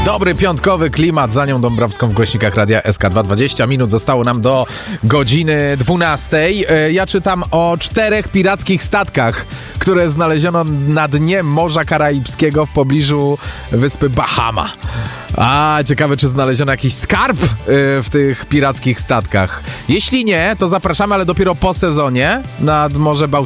Dobry piątkowy klimat, za nią Dąbrowską w głośnikach Radia SK2. 20 minut zostało nam do godziny 12. Ja czytam o 4 pirackich statkach, które znaleziono na dnie Morza Karaibskiego w pobliżu wyspy Bahama. Ciekawe, czy znaleziono jakiś skarb w tych pirackich statkach. Jeśli nie, to zapraszamy, ale dopiero po sezonie nad Morze Bałtyckie.